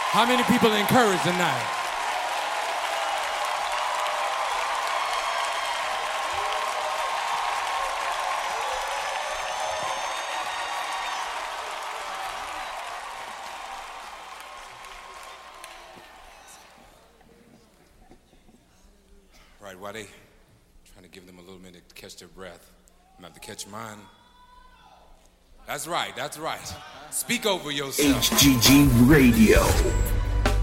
How many people encouraged tonight? Right, while they trying to give them a little minute to catch their breath, I'm gonna have to catch mine. That's right, that's right. Speak over yourself. HGG Radio.